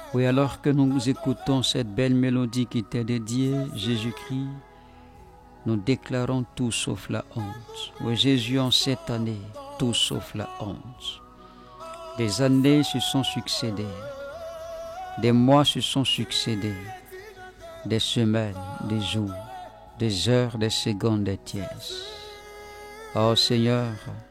Oui, alors que nous écoutons cette belle mélodie qui t'est dédiée, Jésus-Christ, nous déclarons tout sauf la honte. Oui, Jésus, en cette année, tout sauf la honte. Des années se sont succédées, des mois se sont succédés, des semaines, des jours, des heures, des secondes, des tiers. Oh Seigneur,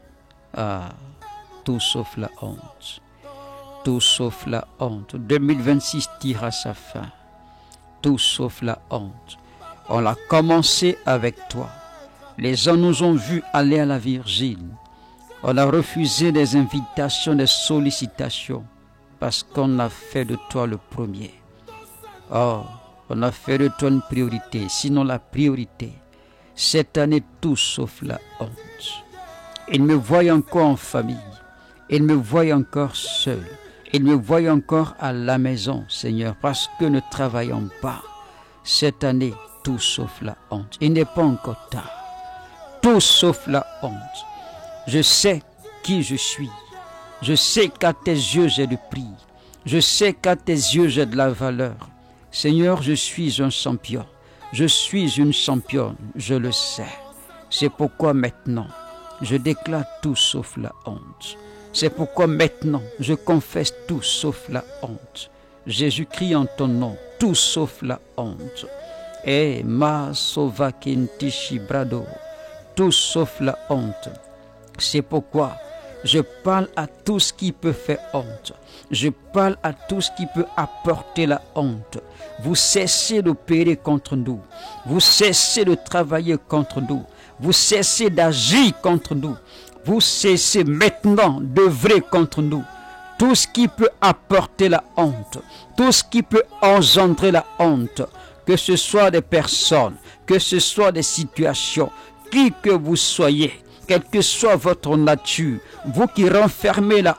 tout sauf la honte. Tout sauf la honte. 2026 tire à sa fin. Tout sauf la honte. On l'a commencé avec toi. Les gens nous ont vus aller à la Virgile. On a refusé des invitations, des sollicitations, parce qu'on a fait de toi le premier. Oh, on a fait de toi une priorité, sinon la priorité. Cette année, tout sauf la honte. Ils me voient encore en famille. Ils me voient encore seul. Ils me voient encore à la maison, Seigneur, parce que ne travaillons pas. Cette année, tout sauf la honte. Il n'est pas encore tard. Tout sauf la honte. Je sais qui je suis. Je sais qu'à tes yeux j'ai du prix. Je sais qu'à tes yeux j'ai de la valeur. Seigneur, je suis un champion. Je suis une championne, je le sais. C'est pourquoi maintenant, je déclare tout sauf la honte. C'est pourquoi maintenant, je confesse tout sauf la honte. Jésus-Christ en ton nom, tout sauf la honte. Et ma sovakintishi brado, tout sauf la honte. C'est pourquoi je parle à tout ce qui peut faire honte. Je parle à tout ce qui peut apporter la honte. Vous cessez d'opérer contre nous. Vous cessez de travailler contre nous. Vous cessez d'agir contre nous. Vous cessez maintenant d'œuvrer contre nous. Tout ce qui peut apporter la honte, tout ce qui peut engendrer la honte, que ce soit des personnes, que ce soit des situations, qui que vous soyez, quelle que soit votre nature, vous qui renfermez la